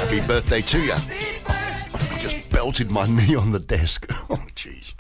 Happy birthday to you. Just belted my knee on the desk. Oh, jeez.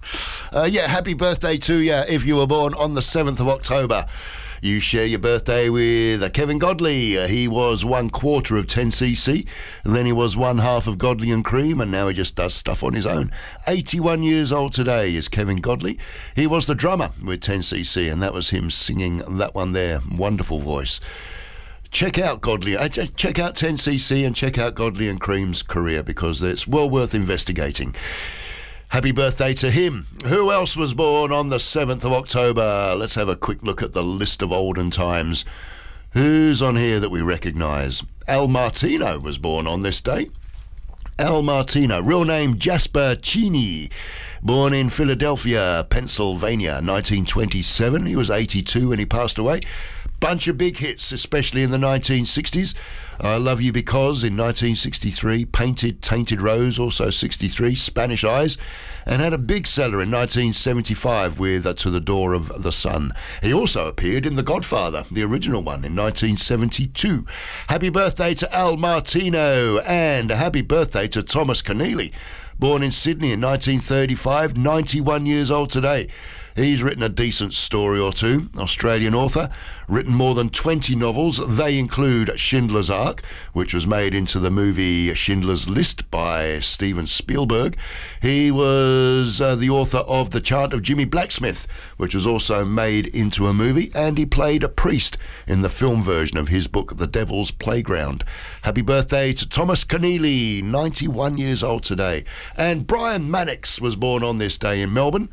Happy birthday to you if you were born on the 7th of October. You share your birthday with Kevin Godley. He was 1/4 of 10cc, and then he was 1/2 of Godley and Cream, and now he just does stuff on his own. 81 years old today is Kevin Godley. He was the drummer with 10cc, and that was him singing that one there. Wonderful voice. Check out Godley, check out 10cc and check out Godley and Cream's career, because it's well worth investigating. Happy birthday to him. Who else was born on the 7th of October? Let's have a quick look at the list of olden times. Who's on here that we recognise? Al Martino was born on this day. Al Martino, real name Jasper Cheney, born in Philadelphia, Pennsylvania, 1927. He was 82 when he passed away. Bunch of big hits, especially in the 1960s. I Love You Because in 1963, Painted Tainted Rose, also 63, Spanish Eyes, and had a big seller in 1975 with To the Door of the Sun. He also appeared in The Godfather, the original one, in 1972. Happy birthday to Al Martino, and a happy birthday to Thomas Keneally, born in Sydney in 1935, 91 years old today. He's written a decent story or two. Australian author, written more than 20 novels. They include Schindler's Ark, which was made into the movie Schindler's List by Steven Spielberg. He was the author of The Chant of Jimmy Blacksmith, which was also made into a movie, and he played a priest in the film version of his book The Devil's Playground. Happy birthday to Thomas Keneally, 91 years old today. And Brian Mannix was born on this day in Melbourne,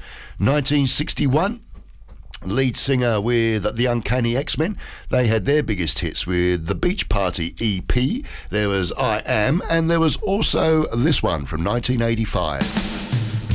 1961. Lead singer with the Uncanny X-Men. They had their biggest hits with the Beach Party EP. There was I Am, and there was also this one from 1985.